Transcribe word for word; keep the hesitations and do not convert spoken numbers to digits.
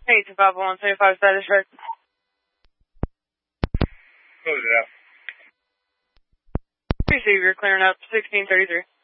Hey, two five one seven five status check. Close it out. Receive, you're clearing up sixteen thirty-three.